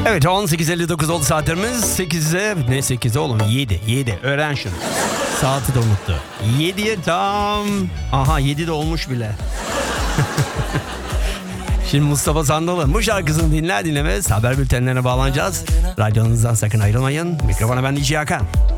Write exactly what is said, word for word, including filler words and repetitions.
Evet, on sekiz elli dokuz oldu saatlerimiz. sekize ne sekize oğlum? yedi. yedi. Öğren şunu. Saati de unuttu. yediye tam. Aha, yedi de olmuş bile. Şimdi Mustafa Sandal'ın bu şarkısını dinler dinlemez haber bültenlerine bağlanacağız. Radyonuzdan sakın ayrılmayın. Mikrofona ben D J Hakan.